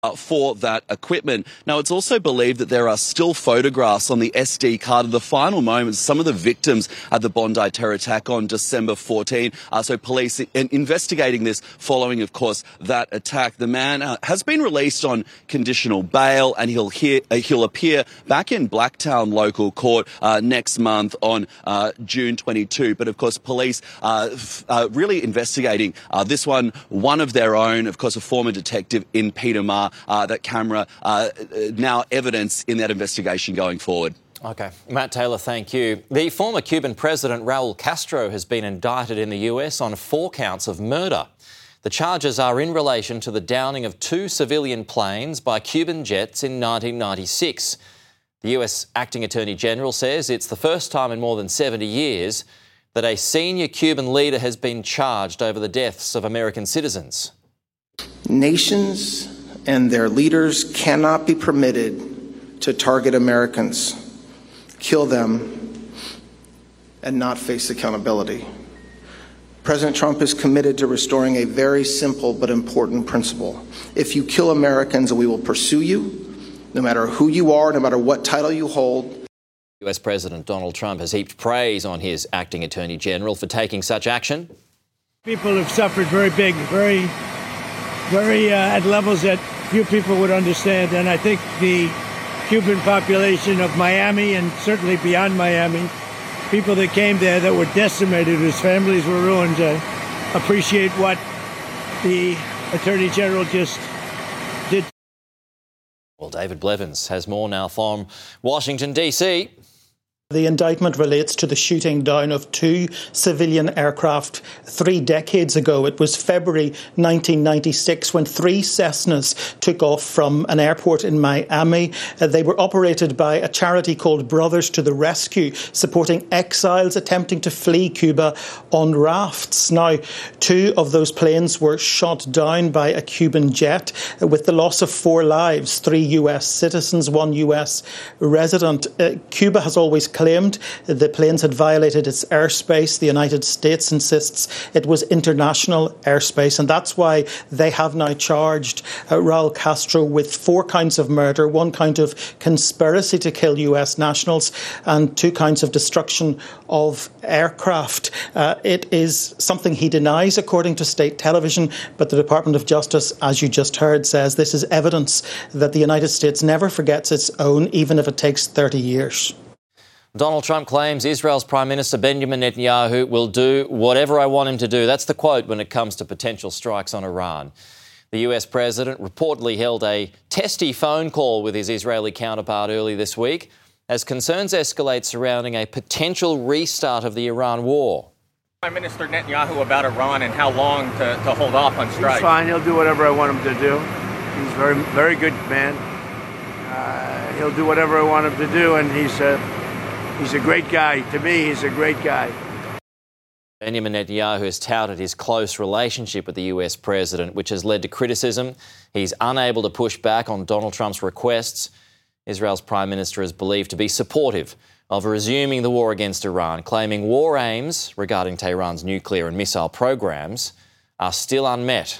for that equipment. Now, it's also believed that there are still photographs on the SD card of the final moments, some of the victims at the Bondi terror attack on December 14. So police investigating this following, of course, that attack. The man has been released on conditional bail, and he'll appear back in Blacktown local court next month on June 22. But, of course, police really investigating this one of their own, of course, a former detective in Peter Maher. That camera now evidence in that investigation going forward. OK. Matt Taylor, thank you. The former Cuban president Raul Castro has been indicted in the US on 4 counts of murder. The charges are in relation to the downing of 2 civilian planes by Cuban jets in 1996. The US Acting Attorney General says it's the first time in more than 70 years that a senior Cuban leader has been charged over the deaths of American citizens. Nations and their leaders cannot be permitted to target Americans, kill them, and not face accountability. President Trump is committed to restoring a very simple but important principle. If you kill Americans, we will pursue you, no matter who you are, no matter what title you hold. US President Donald Trump has heaped praise on his acting Attorney General for taking such action. People have suffered very big, very at levels that few people would understand. And I think the Cuban population of Miami and certainly beyond Miami, people that came there that were decimated, whose families were ruined, appreciate what the Attorney General just did. Well, David Blevins has more now from Washington, D.C. The indictment relates to the shooting down of 2 civilian aircraft 3 decades ago. It was February 1996 when 3 Cessnas took off from an airport in Miami. They were operated by a charity called Brothers to the Rescue, supporting exiles attempting to flee Cuba on rafts. Now, 2 of those planes were shot down by a Cuban jet with the loss of 4 lives, 3 US citizens, 1 US resident. Cuba has always claimed the planes had violated its airspace. The United States insists it was international airspace, and that's why they have now charged Raul Castro with 4 counts of murder, 1 count of conspiracy to kill US nationals, and 2 counts of destruction of aircraft. It is something he denies, according to state television, but the Department of Justice, as you just heard, says this is evidence that the United States never forgets its own, even if it takes 30 years. Donald Trump claims Israel's Prime Minister Benjamin Netanyahu will do whatever I want him to do. That's the quote when it comes to potential strikes on Iran. The US president reportedly held a testy phone call with his Israeli counterpart early this week as concerns escalate surrounding a potential restart of the Iran war. Prime Minister Netanyahu about Iran and how long to hold off on strikes. He's fine. He'll do whatever I want him to do. He's a very good man. He'll do whatever I want him to do, and he's a great guy. To me, he's a great guy. Benjamin Netanyahu has touted his close relationship with the US president, which has led to criticism. He's unable to push back on Donald Trump's requests. Israel's Prime Minister is believed to be supportive of resuming the war against Iran, claiming war aims regarding Tehran's nuclear and missile programs are still unmet.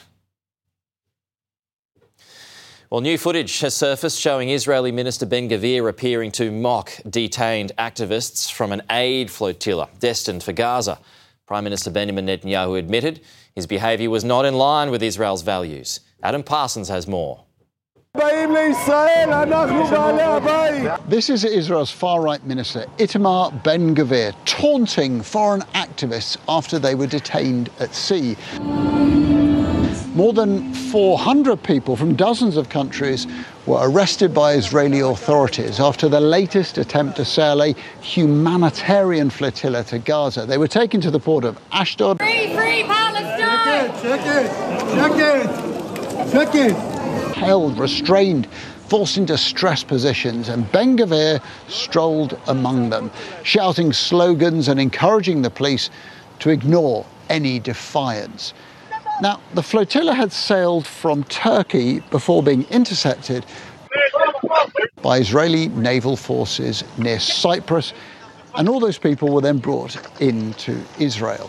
Well, new footage has surfaced showing Israeli Minister Ben-Gvir appearing to mock detained activists from an aid flotilla destined for Gaza. Prime Minister Benjamin Netanyahu admitted his behaviour was not in line with Israel's values. Adam Parsons has more. This is Israel's far-right minister, Itamar Ben-Gvir, taunting foreign activists after they were detained at sea. More than 400 people from dozens of countries were arrested by Israeli authorities after the latest attempt to sail a humanitarian flotilla to Gaza. They were taken to the port of Ashdod. Free Palestine! Check it! Held, restrained, forced into stress positions, and Ben-Gvir strolled among them, shouting slogans and encouraging the police to ignore any defiance. Now, the flotilla had sailed from Turkey before being intercepted by Israeli naval forces near Cyprus, and all those people were then brought into Israel.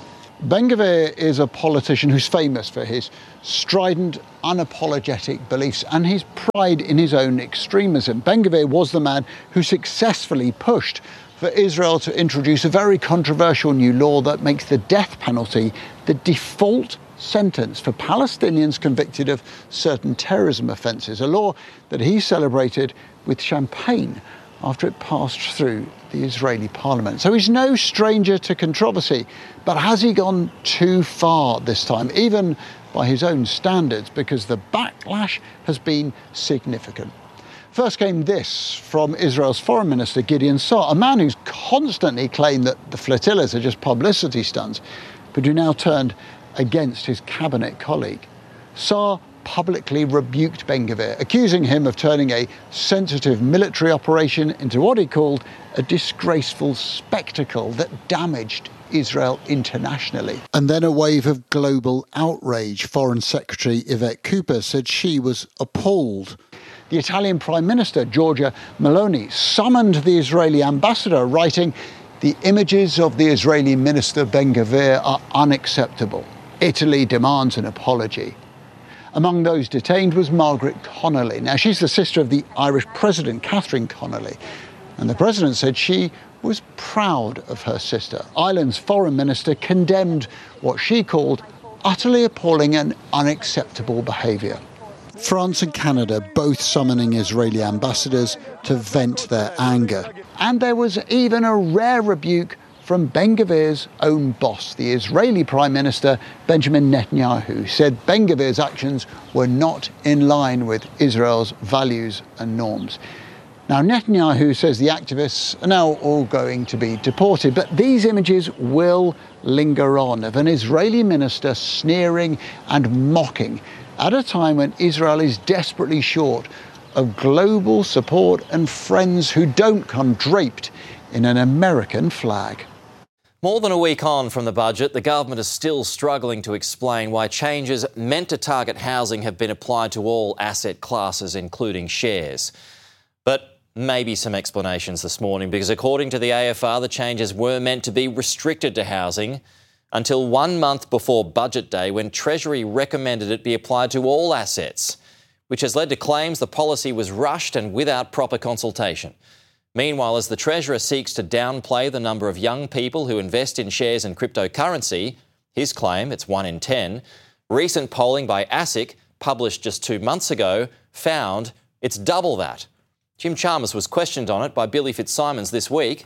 Ben-Gvir is a politician who's famous for his strident, unapologetic beliefs and his pride in his own extremism. Ben-Gvir was the man who successfully pushed for Israel to introduce a very controversial new law that makes the death penalty the default sentence for Palestinians convicted of certain terrorism offences, a law that he celebrated with champagne after it passed through the Israeli parliament. So he's no stranger to controversy, but has he gone too far this time, even by his own standards, because the backlash has been significant? First came this from Israel's Foreign Minister Gideon Saar, a man who's constantly claimed that the flotillas are just publicity stunts, but who now turned against his cabinet colleague. Saar publicly rebuked Ben-Gvir, accusing him of turning a sensitive military operation into what he called a disgraceful spectacle that damaged Israel internationally. And then a wave of global outrage. Foreign Secretary Yvette Cooper said she was appalled. The Italian Prime Minister, Giorgia Meloni, summoned the Israeli ambassador, writing, "The images of the Israeli minister Ben-Gvir are unacceptable. Italy demands an apology." Among those detained was Margaret Connolly. Now, she's the sister of the Irish President, Catherine Connolly. And the President said she was proud of her sister. Ireland's Foreign Minister condemned what she called utterly appalling and unacceptable behaviour. France and Canada both summoning Israeli ambassadors to vent their anger. And there was even a rare rebuke from Ben-Gvir's own boss. The Israeli Prime Minister, Benjamin Netanyahu, said Ben-Gvir's actions were not in line with Israel's values and norms. Now, Netanyahu says the activists are now all going to be deported, but these images will linger on of an Israeli minister sneering and mocking at a time when Israel is desperately short of global support and friends who don't come draped in an American flag. More than a week on from the budget, the government is still struggling to explain why changes meant to target housing have been applied to all asset classes, including shares. But maybe some explanations this morning, because according to the AFR, the changes were meant to be restricted to housing until 1 month before budget day, when Treasury recommended it be applied to all assets, which has led to claims the policy was rushed and without proper consultation. Meanwhile, as the Treasurer seeks to downplay the number of young people who invest in shares and cryptocurrency, his claim, it's 1 in 10, recent polling by ASIC, published just 2 months ago, found it's double that. Jim Chalmers was questioned on it by Billy Fitzsimons this week.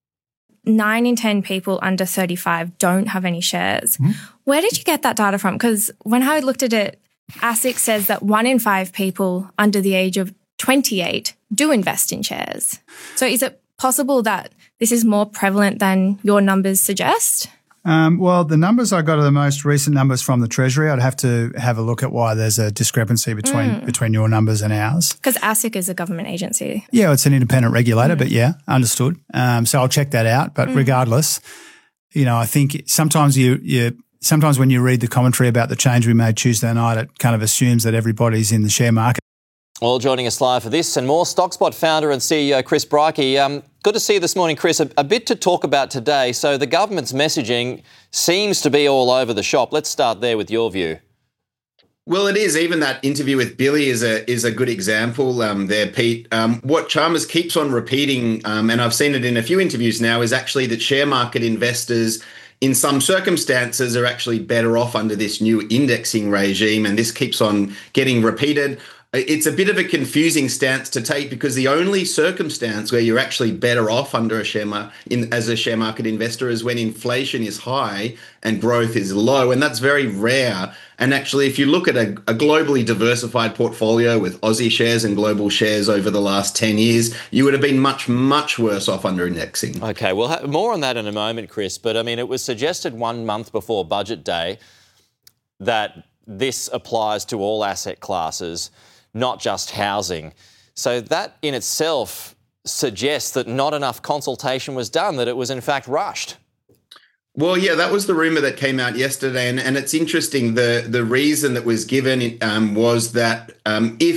9 in 10 people under 35 don't have any shares. Where did you get that data from? Because when I looked at it, ASIC says that 1 in 5 people under the age of 28 do invest in shares. So is it possible that this is more prevalent than your numbers suggest? Well, the numbers I got are the most recent numbers from the Treasury. I'd have to have a look at why there's a discrepancy between your numbers and ours. Because ASIC is a government agency. Yeah, it's an independent regulator, but yeah, understood. So I'll check that out. But regardless, I think sometimes sometimes when you read the commentary about the change we made Tuesday night, it kind of assumes that everybody's in the share market. Well, joining us live for this and more, StockSpot founder and CEO Chris Breike. Good to see you this morning, Chris. A bit to talk about today. So the government's messaging seems to be all over the shop. Let's start there with your view. Well, it is. Even that interview with Billy is a good example there, Pete. What Chalmers keeps on repeating, and I've seen it in a few interviews now, is actually that share market investors in some circumstances are actually better off under this new indexing regime, and this keeps on getting repeated. It's a bit of a confusing stance to take, because the only circumstance where you're actually better off under as a share market investor is when inflation is high and growth is low, and that's very rare. And actually, if you look at a globally diversified portfolio with Aussie shares and global shares over the last 10 years, you would have been much, much worse off under indexing. Okay, well, more on that in a moment, Chris. But I mean, it was suggested 1 month before budget day that this applies to all asset classes, not just housing. So that in itself suggests that not enough consultation was done, that it was in fact rushed. Well, yeah, that was the rumour that came out yesterday. And it's interesting, the reason that was given was that if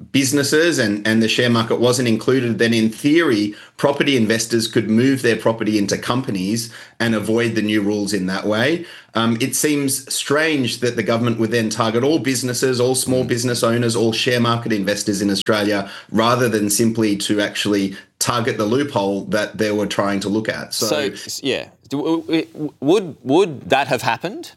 businesses and the share market wasn't included, then in theory, property investors could move their property into companies and avoid the new rules in that way. It seems strange that the government would then target all businesses, all small business owners, all share market investors in Australia, rather than simply to actually target the loophole that they were trying to look at. So yeah, would that have happened?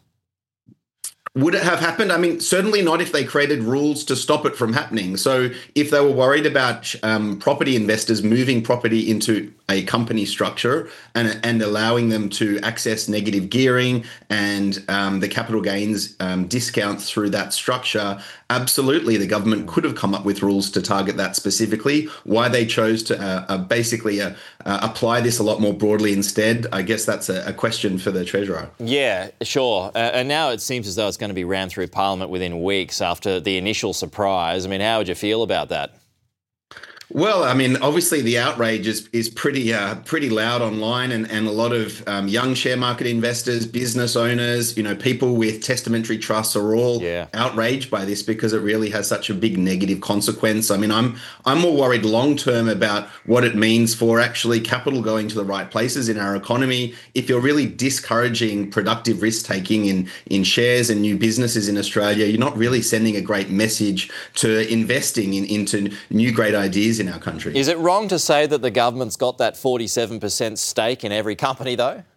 Would it have happened? I mean, certainly not if they created rules to stop it from happening. So if they were worried about property investors moving property into a company structure and allowing them to access negative gearing and the capital gains discount through that structure, absolutely the government could have come up with rules to target that specifically. Why they chose to basically apply this a lot more broadly instead, I guess that's a question for the Treasurer. Yeah, sure. And now it seems as though it's going to be ran through Parliament within weeks after the initial surprise. I mean, how would you feel about that? Well, I mean, obviously the outrage is pretty loud online, and a lot of young share market investors, business owners, people with testamentary trusts are all outraged by this because it really has such a big negative consequence. I mean, I'm more worried long term about what it means for actually capital going to the right places in our economy. If you're really discouraging productive risk taking in shares and new businesses in Australia, you're not really sending a great message to investing into new great ideas in our country. Is it wrong to say that the government's got that 47% stake in every company, though?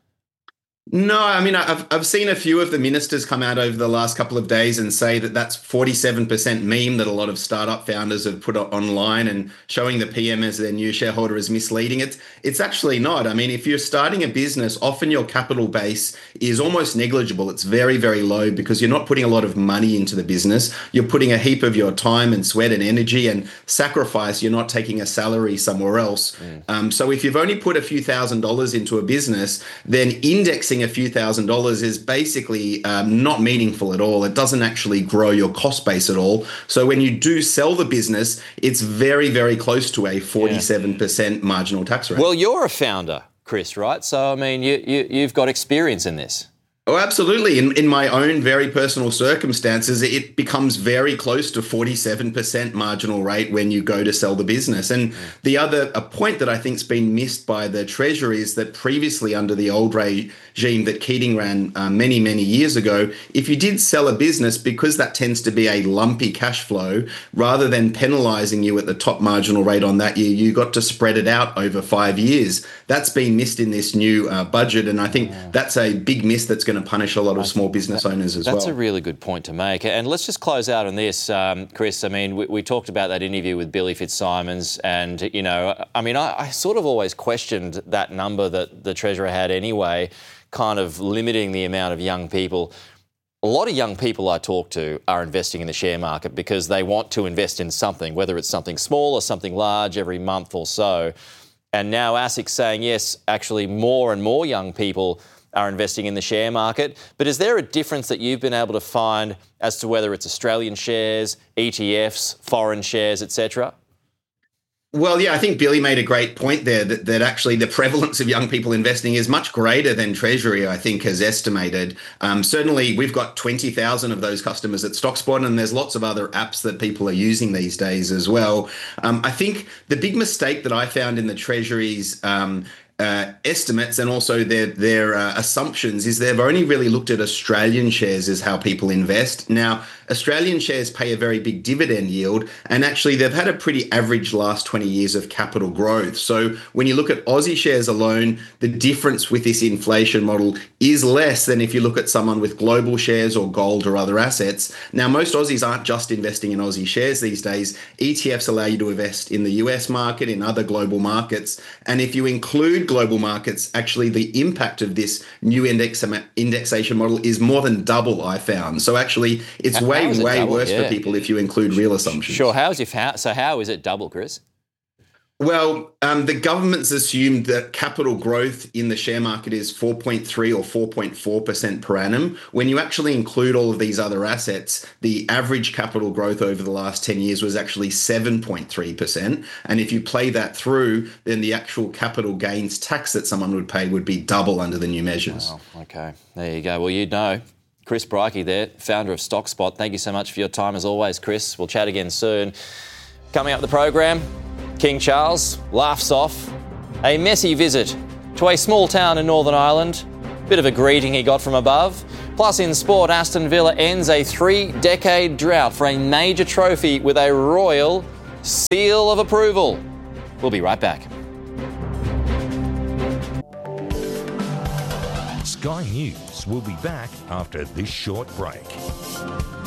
No, I mean, I've seen a few of the ministers come out over the last couple of days and say that that's 47% meme that a lot of startup founders have put online and showing the PM as their new shareholder is misleading. It's actually not. I mean, if you're starting a business, often your capital base is almost negligible. It's very, very low because you're not putting a lot of money into the business. You're putting a heap of your time and sweat and energy and sacrifice. You're not taking a salary somewhere else. So if you've only put a few $1,000s into a business, then indexing a few $1,000s is basically not meaningful at all. It doesn't actually grow your cost base at all. So when you do sell the business, it's very, very close to a 47% marginal tax rate. Well, you're a founder, Chris, right? So, I mean, you've got experience in this. Oh, absolutely. In my own very personal circumstances, it becomes very close to 47% marginal rate when you go to sell the business. And a point that I think's been missed by the Treasury is that previously under the old regime that Keating ran many, many years ago, if you did sell a business, because that tends to be a lumpy cash flow, rather than penalising you at the top marginal rate on that year, you got to spread it out over 5 years. That's been missed in this new budget. And I think that's a big miss that's going to punish a lot of small business owners as well. That's a really good point to make. And let's just close out on this, Chris. I mean, we talked about that interview with Billy Fitzsimons, and, I sort of always questioned that number that the Treasurer had anyway, kind of limiting the amount of young people. A lot of young people I talk to are investing in the share market because they want to invest in something, whether it's something small or something large every month or so. And now ASIC's saying, yes, actually more and more young people are investing in the share market. But is there a difference that you've been able to find as to whether it's Australian shares, ETFs, foreign shares, etc.? Well, yeah, I think Billy made a great point there that actually the prevalence of young people investing is much greater than Treasury, I think, has estimated. Certainly, we've got 20,000 of those customers at StockSpot, and there's lots of other apps that people are using these days as well. I think the big mistake that I found in the Treasury's estimates and also their assumptions is they've only really looked at Australian shares as how people invest. Now, Australian shares pay a very big dividend yield, and actually they've had a pretty average last 20 years of capital growth. So when you look at Aussie shares alone, the difference with this inflation model is less than if you look at someone with global shares or gold or other assets. Now, most Aussies aren't just investing in Aussie shares these days. ETFs allow you to invest in the US market, in other global markets. And if you include global markets, actually the impact of this new indexation model is more than double, I found. So actually it's way worse for people if you include real assumptions. Sure. How is it double, Chris? Well, the government's assumed that capital growth in the share market is 4.3 or 4.4% per annum. When you actually include all of these other assets, the average capital growth over the last 10 years was actually 7.3%. And if you play that through, then the actual capital gains tax that someone would pay would be double under the new measures. Oh, okay. There you go. Well, you know. Chris Breike there, founder of StockSpot. Thank you so much for your time as always, Chris. We'll chat again soon. Coming up the program, King Charles laughs off a messy visit to a small town in Northern Ireland. Bit of a greeting he got from above. Plus in sport, Aston Villa ends a 3-decade drought for a major trophy with a royal seal of approval. We'll be right back. Sky News will be back after this short break.